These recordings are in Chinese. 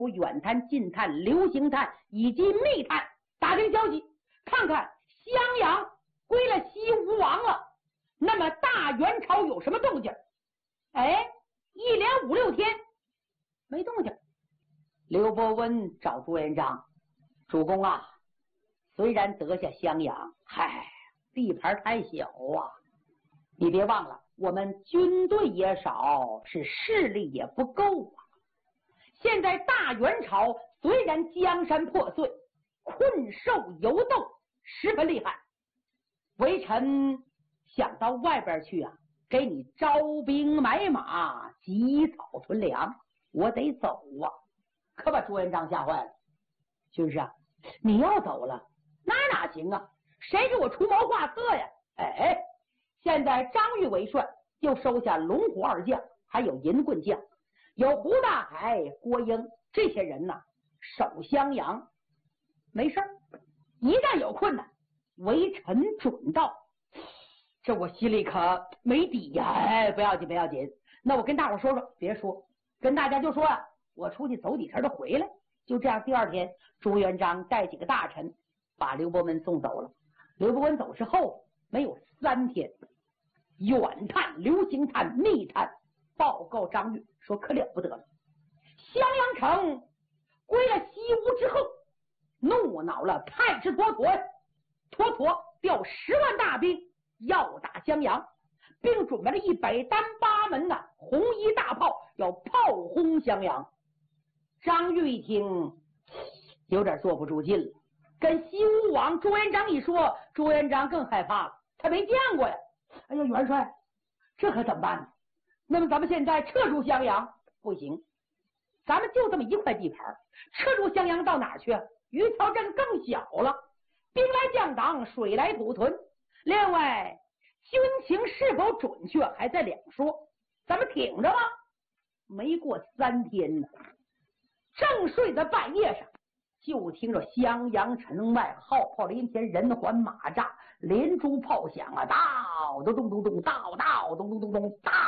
府远探、近探、流行探以及密探打听消息，看看襄阳归了西吴王了，那么大元朝有什么动静？哎，一连5、6天没动静。刘伯温找朱元璋，主公啊，虽然得下襄阳，嗨，地盘太小啊，你别忘了我们军队也少，是势力也不够啊。现在大元朝虽然江山破碎，困兽犹斗，十分厉害，微臣想到外边去啊，给你招兵买马，积草屯粮，我得走啊。可把朱元璋吓坏了，军师啊，你要走了，那哪行啊？谁给我出谋划策呀？哎，现在张玉为帅，就收下龙虎2将，还有银棍将，有胡大海、郭英这些人呢，守襄阳。没事儿，一旦有困难，微臣准到。这我心里可没底呀！哎，不要紧，不要紧。那我跟大伙说说，别说，跟大家就说啊，我出去走几天就回来。就这样，第2天，朱元璋带几个大臣把刘伯温送走了。刘伯温走之后，没有3天，远探、流行探、密探报告张玉说，可了不得了，襄阳城归了西吴之后，怒恼了太师妥妥，妥妥调10万大兵要打襄阳，并准备了100单8门的红衣大炮，要炮轰襄阳。张玉一听，有点坐不住劲了，跟西吴王朱元璋一说，朱元璋更害怕了，他没见过呀。哎呀，元帅，这可怎么办呢？那么咱们现在撤出襄阳不行，咱们就这么一块地盘，撤出襄阳到哪儿去？余桥镇更小了，兵来将挡，水来土屯。另外，军情是否准确还在两说，咱们挺着吧。没过3天呢，正睡在半夜上，就听着襄阳城外号炮连天，人环马扎，连珠炮响啊，到咚咚咚咚，到咚咚咚咚，到。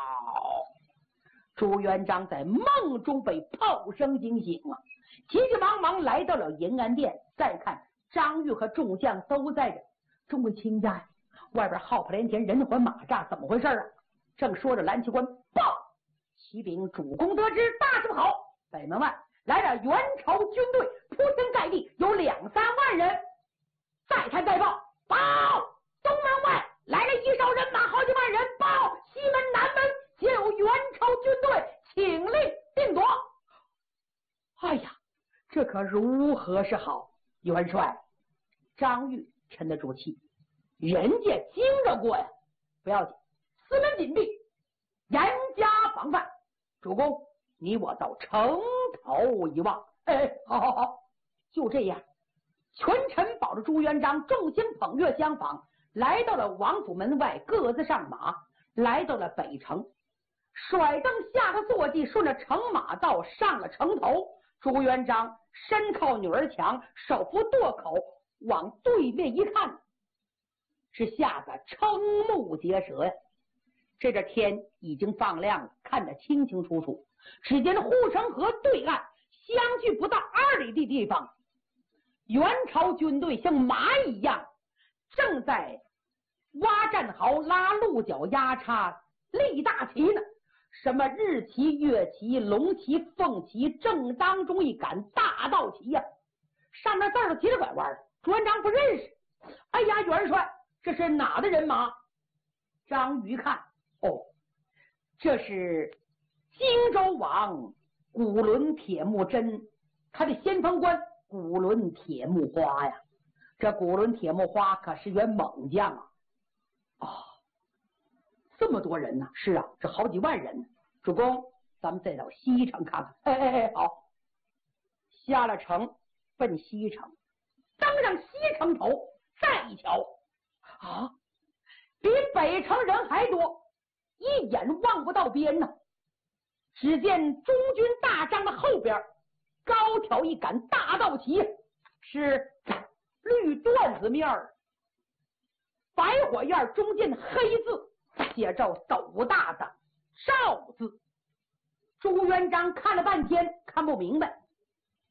朱元璋在梦中被炮声惊醒了，急急忙忙来到了延安殿，再看张玉和众将都在这。众位卿家呀，外边号炮连天，人环马扎，怎么回事啊？正说着，蓝旗官报启禀主公得知，大事不好，北门外来了元朝军队，铺天盖地，有2、3万人。再看再报，报东门外来了1哨人马，好几万人。报西门南门皆有元朝军队，请令定夺。哎呀，这可如何是好？元帅张玉沉得住气，人家惊着过呀，不要紧，四门紧闭，严加防范。主公，你我到城头一望。哎，好好好，就这样。群臣保着朱元璋，众星捧月相访，来到了王府门外，各自上马，来到了北城，甩蹬下个坐骑，顺着城马道上了城头。朱元璋身靠女儿墙，手扶垛口，往对面一看，是吓得瞠目结舌呀。这天已经放亮了，看得清清楚楚。只见护城河对岸相距不到2里的地方，元朝军队像马一样，正在挖战壕、拉鹿角、压叉、立大旗呢。什么日旗、月旗、龙旗、凤旗，正当中一杆大道旗呀，上面字儿都急着拐弯，朱元璋不认识。哎呀，元帅，这是哪的人马？张瑜看，哦，这是荆州王古伦铁木真，他的先锋官古伦铁木花呀。这古伦铁木花可是员猛将啊！哦，这么多人呢？是啊，这好几万人呢。主公，咱们再到西城看看。哎，好。下了城，奔西城，登上西城头，再一瞧，啊，比北城人还多，一眼望不到边呢。只见中军大帐的后边高挑一杆大道旗，是绿缎子面儿，白火焰，中间黑字写着斗大的赵字。朱元璋看了半天看不明白，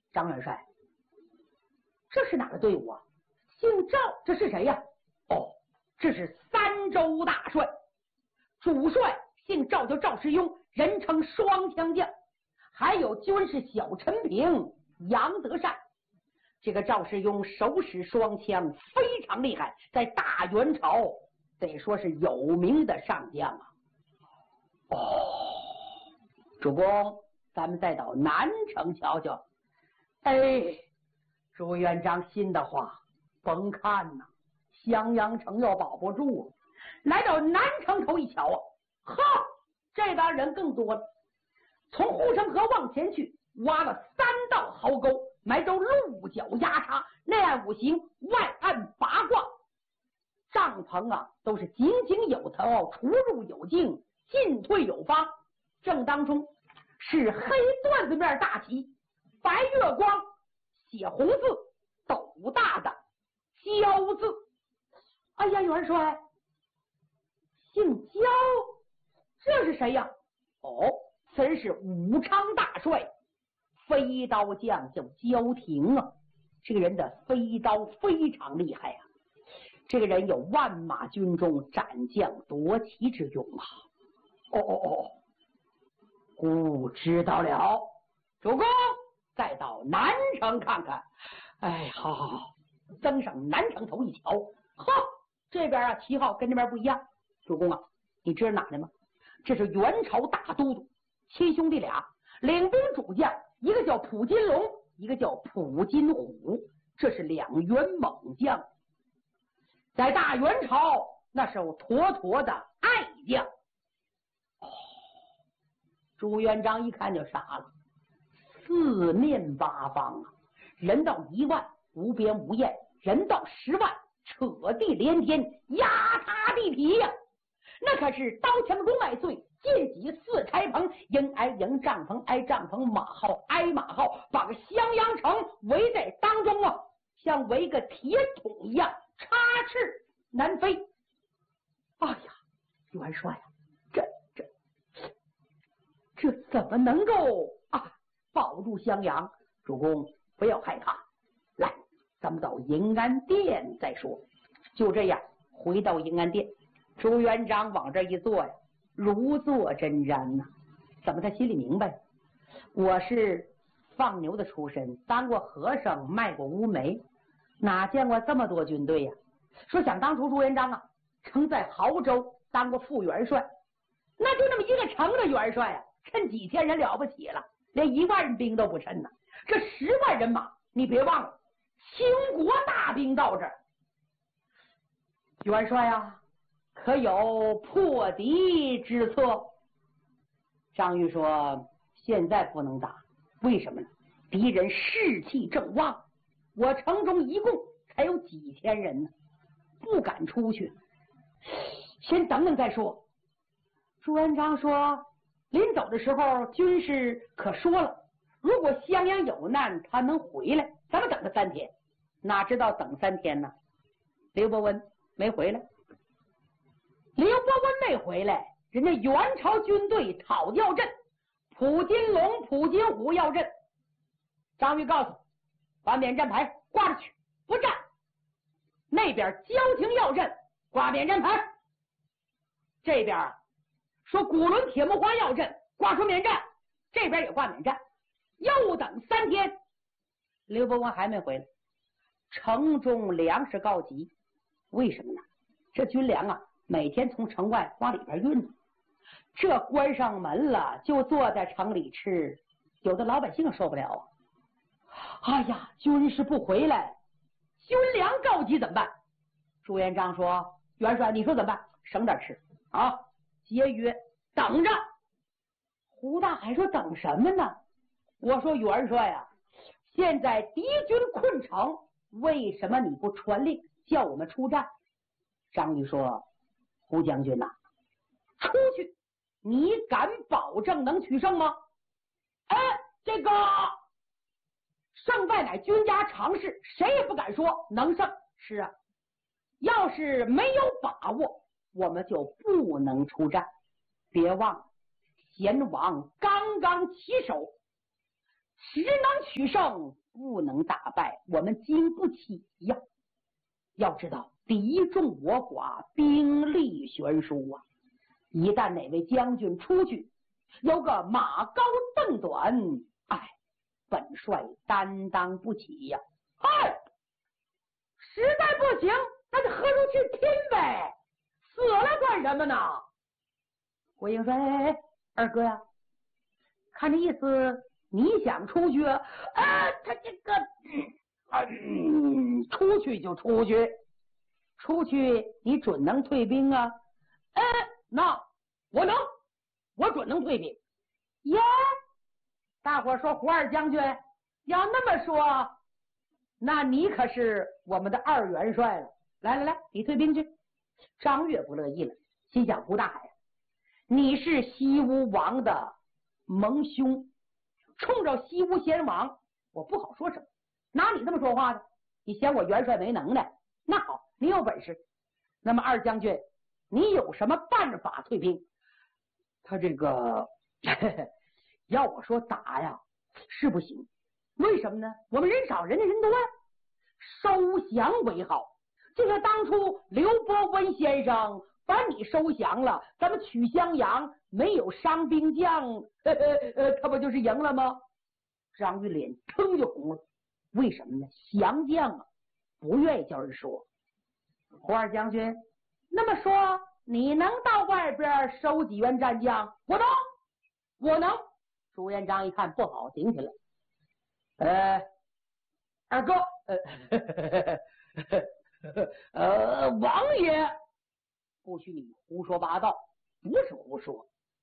张元帅，这是哪个队伍啊？姓赵，这是谁呀？哦，这是三州大帅，主帅姓赵，叫赵世庸，人称双枪将。还有军师小陈平、杨德善。这个赵世庸手使双枪，非常厉害，在大元朝得说是有名的上将啊。哦，主公，咱们再到南城瞧瞧。哎，朱元璋心的话，甭看呐，襄阳城要保不住。来到南城头一瞧啊，哈，这帮人更多了。从护城河往前去，挖了3道壕沟，埋着鹿角压叉，内岸5行，外岸8卦。帐篷啊，都是井井有头，出入有径，进退有方。正当中是黑缎子面大旗，白月光，写红字，斗大的焦字。哎呀，元帅，姓焦，这是谁呀？哦，此是武昌大帅，飞刀将叫焦廷啊。这个人的飞刀非常厉害啊，这个人有万马军中斩将夺旗之勇啊。哦，孤知道了。主公，再到南城看看。哎，好，登上南城头一瞧，哈，这边啊旗号跟那边不一样。主公啊，你知道哪的吗？这是元朝大都督，亲兄弟俩，领兵主将，一个叫普金龙，一个叫普金虎，这是2员猛将，在大元朝那是有妥妥的爱将。朱元璋一看就傻了，四面八方啊，人到1万，无边无沿；人到10万，扯地连天，压塌地皮呀！那可是刀枪如麦穗，剑戟似柴棚，营挨营，帐篷挨帐篷，马号挨马号，把个襄阳城围在当中啊，像围个铁桶一样，插翅难飞。哎呀，元帅啊，这怎么能够保住襄阳？主公不要害怕，来，咱们到迎安殿再说。就这样回到迎安殿，朱元璋往这一坐呀，如坐针毡呐。怎么他心里明白，我是放牛的出身，当过和尚，卖过乌梅，哪见过这么多军队呀？说想当初朱元璋啊，曾在亳州当过副元帅，那就那么一个城的元帅啊，趁几千人了不起了，连1万人兵都不趁呢。这10万人马，你别忘了，倾国大兵到这儿，元帅啊，可有破敌之策？张玉说：现在不能打，为什么呢？敌人士气正旺，我城中一共才有几千人呢，不敢出去，先等等再说。朱元璋说，临走的时候军师可说了，如果襄阳有难，他能回来，咱们等他3天。哪知道等3天呢？刘伯温没回来。刘伯温没回来，人家元朝军队讨要阵，普金龙、普金虎要阵。张玉告诉把免战牌挂出去，不战。那边焦廷要阵，挂免战牌。这边说古伦铁木花要阵，挂出免战，这边也挂免战。又等3天，刘伯温还没回来。城中粮食告急，为什么呢？这军粮啊，每天从城外往里边运，这关上门了，就坐在城里吃，有的老百姓受不了啊。哎呀，军师不回来，军粮告急怎么办？朱元璋说：元帅，你说怎么办？省点吃啊，节约，等着。胡大海说：等什么呢？我说元帅啊，现在敌军困城，为什么你不传令叫我们出战？张玉说：胡将军呐，出去你敢保证能取胜吗？这个胜败乃军家常事，谁也不敢说能胜。是啊，要是没有把握，我们就不能出战。别忘了，贤王刚刚起手， 只能取胜，不能打败，我们经不起呀。要知道敌众我寡，兵力悬殊啊！一旦哪位将军出去，有个马高凳短，哎，本帅担当不起呀。嗨，实在不行，那就何出去拼呗，死了管什么呢？郭英说：“哎，二哥呀，看这意思，你想出去？他这个，出去就出去，出去你准能退兵啊？那我准能退兵。耶！大伙说，胡二将军要那么说，那你可是我们的二元帅了。来，你退兵去。”张悦不乐意了，心想：胡大海，你是西吴王的盟兄，冲着西吴贤王，我不好说什么。拿你这么说话的，你嫌我元帅没能耐？那好，你有本事。那么二将军，你有什么办法退兵？他这个要我说打呀是不行，为什么呢？我们人少，人家人多呀，收降为好。就像当初刘伯温先生把你收降了，咱们取襄阳没有伤兵将，他不就是赢了吗？张玉脸腾就红了，为什么呢？降将啊，不愿意叫人说。胡二将军，那么说你能到外边收几员战将？我能。朱元璋一看不好，顶起来。二哥，王爷，不许你胡说八道，不是胡说。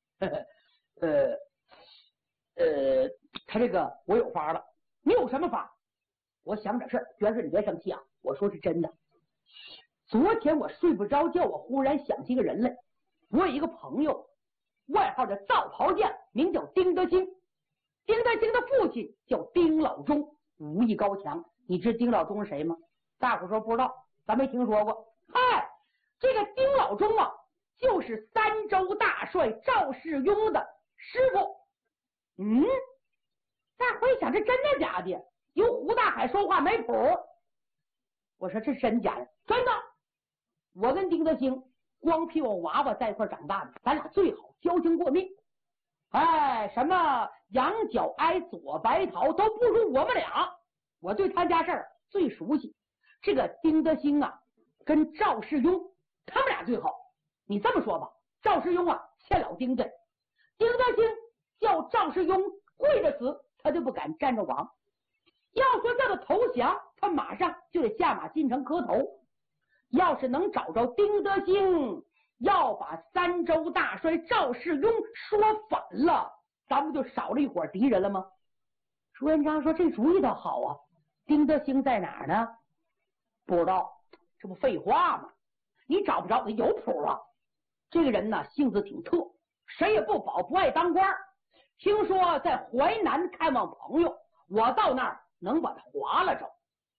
他这个我有法了。你有什么法？我想点事儿，元帅你别生气啊，我说是真的。昨天我睡不着觉，我忽然想起一个人来。我有一个朋友，外号叫造袍匠，名叫丁德兴。丁德兴的父亲叫丁老忠，武艺高强。你知丁老忠是谁吗？大伙说不知道，咱没听说过。嗨，这个丁老忠啊，就是三州大帅赵世庸的师傅。大伙一想，这真的假的？由胡大海说话没谱。我说这真假的？真的。我跟丁德兴光屁股娃娃在一块长大的，咱俩最好交情过命。什么羊角挨左白桃都不如我们俩。我对他家事儿最熟悉。这个丁德兴啊，跟赵世庸他们俩最好。你这么说吧，赵世庸啊欠老丁的，丁德兴叫赵世庸跪着死，他就不敢站着亡。要说叫他投降，他马上就得下马进城磕头。要是能找着丁德兴，要把三州大帅赵世庸说反了，咱们就少了一伙敌人了吗？朱元璋说这主意倒好啊。丁德兴在哪儿呢？不知道。这不废话吗？你找不着，他有谱啊。这个人呢，性子挺特，谁也不保，不爱当官。听说在淮南看望朋友，我到那儿能把他划了着。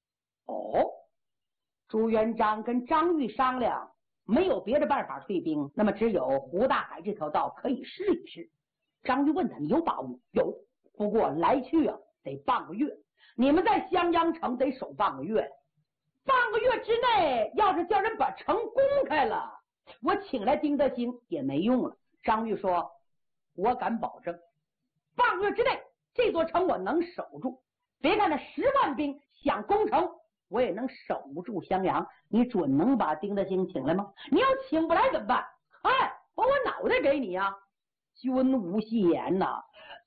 朱元璋跟张玉商量，没有别的办法退兵，那么只有胡大海这条道可以试一试。张玉问他：“你有把握？”“有，不过来去啊得半个月，你们在襄阳城得守半个月。半个月之内，要是叫人把城攻开了，我请来丁德兴也没用了。”张玉说：“我敢保证，半个月之内这座城我能守住。别看那10万兵想攻城，我也能守住襄阳。你准能把丁德兴请来吗？你要请不来怎么办？把我脑袋给你呀！君无戏言呐。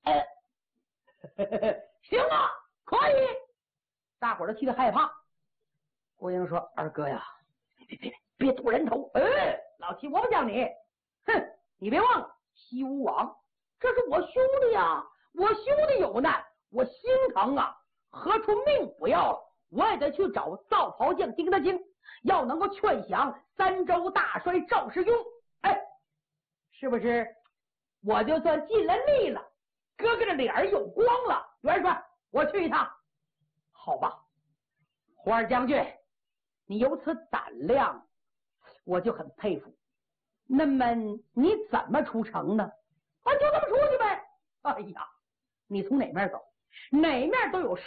行啊，可以。”大伙儿都气得害怕。郭英说：“二哥呀，别堵人头。老七，我不讲你。你别忘了，西吴王这是我兄弟呀，我兄弟有难，我心疼啊，何出命不要了，我也得去找造袍匠丁德兴，要能够劝降三州大帅赵世庸。是不是我就算尽了力了，哥哥的脸儿有光了？元帅，我去一趟。”“好吧，胡二将军，你有此胆量，我就很佩服。那么你怎么出城呢？”“就这么出去呗。”“哎呀，你从哪边走？” 哪面都有